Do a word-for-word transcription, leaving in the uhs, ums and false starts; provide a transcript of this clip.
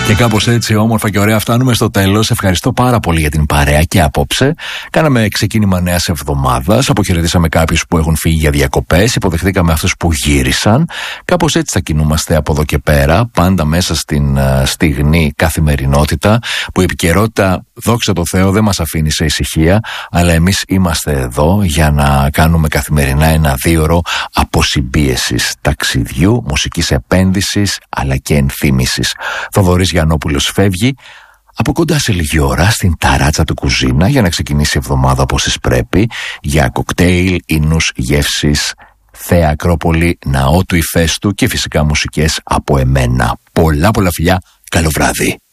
Και κάπως έτσι όμορφα και ωραία φτάνουμε στο τέλος. Ευχαριστώ πάρα πολύ για την παρέα και απόψε. Κάναμε ξεκίνημα νέας εβδομάδας. Αποχαιρετήσαμε κάποιους που έχουν φύγει για διακοπές. Υποδεχτήκαμε αυτούς που γύρισαν. Κάπως έτσι θα κινούμαστε από εδώ και πέρα. Πάντα μέσα στην uh, στιγνή καθημερινότητα που η επικαιρότητα, δόξα τω Θεώ, δεν μας αφήνει σε ησυχία. Αλλά εμείς είμαστε εδώ για να κάνουμε καθημερινά ένα δίωρο αποσυμπίεσης, ταξιδιού, μουσικής επένδυσης αλλά και ενθύμησης. Θοδωρής Γιαννόπουλος φεύγει από κοντά σε λίγη ώρα στην ταράτσα του κουζίνα για να ξεκινήσει η εβδομάδα όπως της πρέπει, για κοκτέιλ, ίνους, γεύσεις, Θέα Ακρόπολη, ναό του Ηφαίστου και φυσικά μουσικές από εμένα. Πολλά πολλά φιλιά, καλό βράδυ.